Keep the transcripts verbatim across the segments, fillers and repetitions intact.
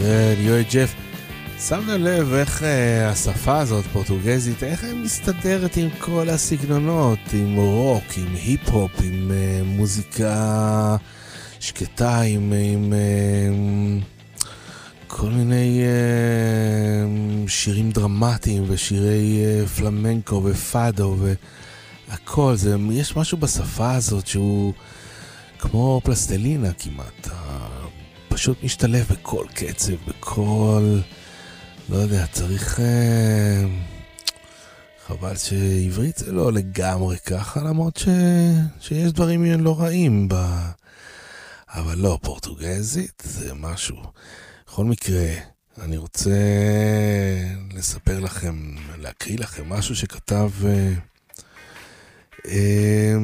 של יואי ג'ף. שמת לב איך אה, השפה הזאת, פורטוגזית, איך היא מסתדרת עם כל הסגנונות, עם רוק, עם היפ-הופ, עם אה, מוזיקה שקטה, עם, עם אה, כל מיני אה, שירים דרמטיים ושירי אה, פלמנקו ופאדו והכל. זה, יש משהו בשפה הזאת שהוא כמו פלסטלינה כמעט, פשוט משתלב בכל קצב, בכל... לא יודע, צריך... אה, חבל שעברית זה לא לגמרי ככה, למרות ש... שיש דברים לא רעים ב... אבל לא, פורטוגזית זה משהו. בכל מקרה, אני רוצה לספר לכם, להקריא לכם משהו שכתב... אה, אה,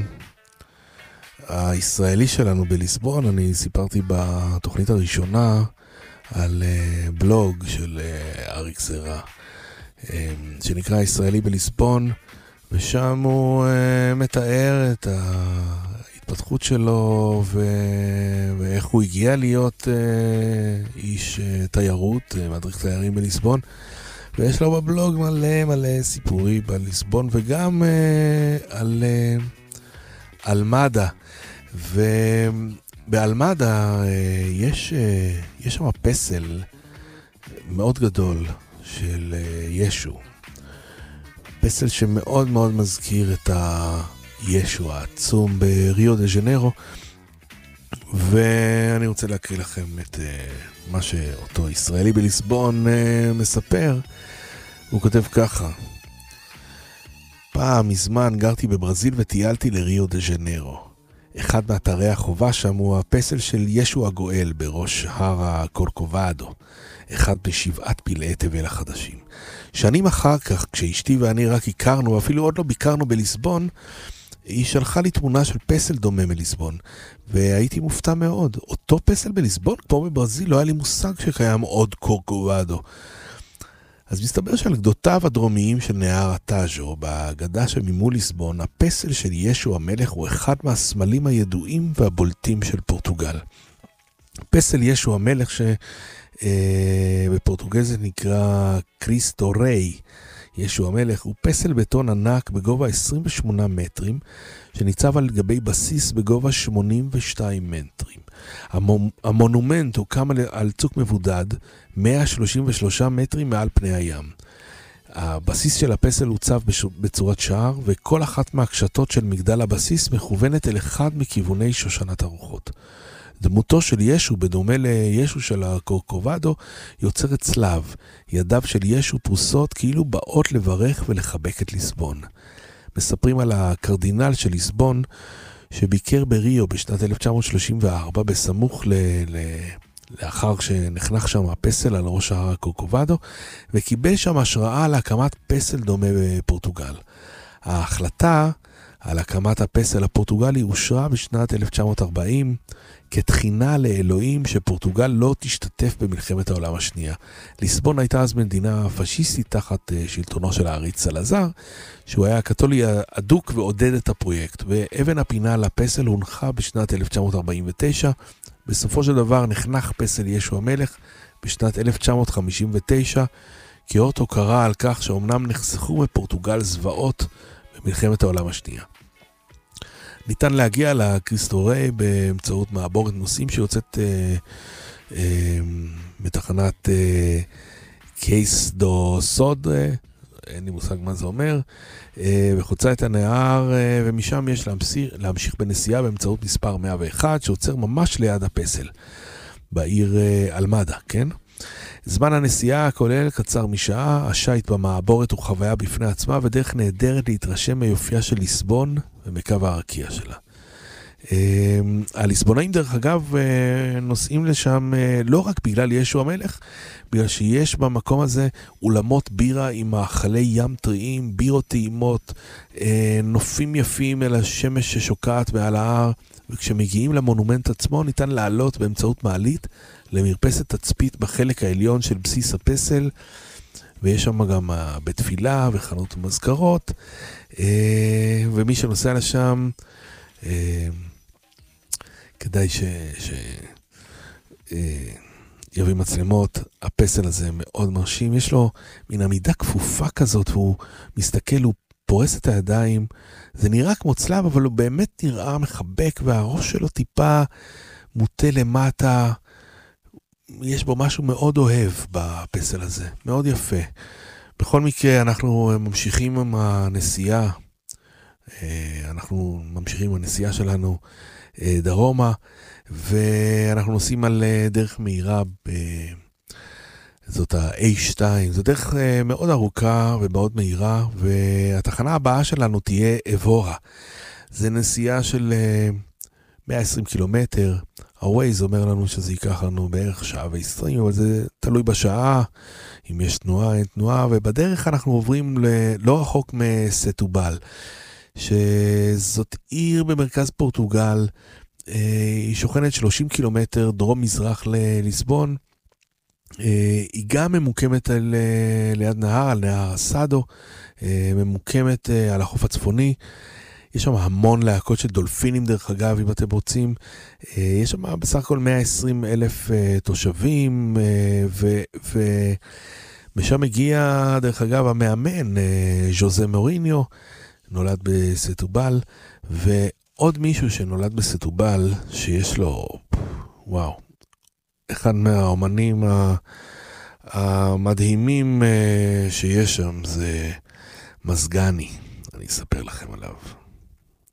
הישראלי שלנו בליסבון. אני סיפרתי בתוכנית הראשונה על uh, בלוג של uh, אריק זרה, um, שנקרא ישראלי בליסבון, ושם הוא uh, מתאר את ההתפתחות שלו ו- ואיך הוא הגיע להיות uh, איש uh, תיירות, uh, מדריך תיירים בליסבון, ויש לו בבלוג מלא מלא סיפורי בליסבון, וגם uh, על, uh, על מד"א. ובאלמדה יש, יש שם פסל מאוד גדול של ישו. פסל שמאוד מאוד מזכיר את הישו העצום בריו דה ז'נרו. ואני רוצה להקריא לכם את מה שאותו ישראלי בליסבון מספר. הוא כותב ככה: פעם מזמן גרתי בברזיל וטיילתי לריו דה ז'נרו. אחד מאתרי החובה שם הוא הפסל של ישו הגואל בראש הר הקורקובדו, אחד בשבעת פלאי תבל החדשים. שנים אחר כך, כשאשתי ואני רק הכרנו, אפילו עוד לא ביקרנו בליסבון, היא שלחה לי תמונה של פסל דומה מליסבון, והייתי מופתע מאוד. אותו פסל בליסבון, כמו בברזיל, לא היה לי מושג שקיים עוד קורקובדו. אז מסתבר שעל גדותיו הדרומיים של נהר הטאז'ו, בהגדה שממול ליסבון, הפסל של ישו המלך הוא אחד מהסמלים הידועים והבולטים של פורטוגל. פסל ישו המלך שבפורטוגזית נקרא קריסטו ריי, ישו המלך, הוא פסל בטון ענק בגובה עשרים ושמונה מטרים, שניצב על גבי בסיס בגובה שמונים ושתיים מטרים. המונומנט הוקם על צוק מבודד מאה שלושים ושלושה מטרים מעל פני הים. הבסיס של הפסל הוצב בצורת שער, וכל אחת מהקשתות של מגדל הבסיס מכוונת אל אחד מכיווני שושנת הרוחות. דמותו של ישו, בדומה לישו של הקורקובדו, יוצרת צלב. ידיו של ישו פרוסות כאילו באות לברך ולחבק את ליסבון. מספרים על הקרדינל של ליסבון, שביקר בריו בשנת אלף תשע מאות שלושים וארבע, בסמוך ל... ל... לאחר שנחנך שם הפסל על ראש הר הקורקובדו, וקיבל שם השראה להקמת פסל דומה בפורטוגל. ההחלטה על הקמת הפסל הפורטוגלי אושרה בשנת אלף תשע מאות ארבעים, כתחינה לאלוהים שפורטוגל לא תשתתף במלחמת העולם השנייה. ליסבון הייתה אז מדינה פשיסטית תחת שלטונו של העריץ סלזר, שהוא היה קתולי אדוק ועודד את הפרויקט, ואבן הפינה לפסל הונחה בשנת אלף תשע מאות ארבעים ותשע. בסופו של דבר נחנך פסל ישו המלך בשנת אלף תשע מאות חמישים ותשע, כאות הוקרה על כך שאומנם נחסכו מפורטוגל זוועות במלחמת העולם השנייה. ניתן להגיע לקריסטו ריי באמצעות מעבורת נוסעים שיוצאת אה, אה, בתחנת אה, קייס דו סודרה, אין לי מושג מה זה אומר, אה, וחוצה את הנהר, אה, ומשם יש להמשיך, להמשיך בנסיעה באמצעות מספר מאה ואחת שעוצר ממש ליד הפסל, בעיר אה, אלמדה, כן? זמן הנסיעה הכולל קצר משעה, השייט במעבורת הוא חוויה בפני עצמה, ודרך נהדרת להתרשם מיופייה של ליסבון ומקו הרקיע שלה. הליסבונאים דרך אגב נוסעים לשם לא רק בגלל ישו המלך, בגלל שיש במקום הזה אולמות בירה עם מאכלי ים טריים, בירות טעימות, נופים יפים אל השמש ששוקעת מעל ההר, וכשמגיעים למונומנט עצמו ניתן לעלות באמצעות מעלית למרפסת תצפית בחלק העליון של בסיס הפסל, ויש שם גם בית תפילה וחנות מזכרות, ומי שנוסע לשם כדאי ש... ש... יביא מצלמות, הפסל הזה מאוד מרשים, יש לו מין עמידה כפופה כזאת, והוא מסתכל, הוא פורס את הידיים, זה נראה כמו צלב, אבל הוא באמת נראה מחבק, והראש שלו טיפה מוטה למטה, יש בו משהו מאוד אוהב בפסל הזה, מאוד יפה. בכל מקרה, אנחנו ממשיכים עם הנסיעה, אנחנו ממשיכים עם הנסיעה שלנו דרומה, ואנחנו נוסעים על דרך מהירה, זאת ה-איי שתיים, זו דרך מאוד ארוכה ומאוד מהירה, והתחנה הבאה שלנו תהיה אבורה. זה נסיעה של מאה ועשרים קילומטר, הווייז אומר לנו שזה ייקח לנו בערך שעה ועשרים, אבל זה תלוי בשעה, אם יש תנועה, אין תנועה, ובדרך אנחנו עוברים ל- לא רחוק מסטובל, שזאת עיר במרכז פורטוגל, היא שוכנת שלושים קילומטר דרום מזרח לליסבון, היא גם ממוקמת על, ליד נהר, על נהר סאדו, ממוקמת על החוף הצפוני, יש שם המון להקות של דולפינים דרך אגב, אם אתם רוצים, יש שם בסך הכל מאה ועשרים אלף תושבים, ומשם הגיע דרך אגב המאמן, ז'וזה מוריניו, נולד בסטובל, ועוד מישהו שנולד בסטובל, שיש לו, וואו, אחד מהאומנים המדהימים שיש שם, זה מזגני, אני אספר לכם עליו.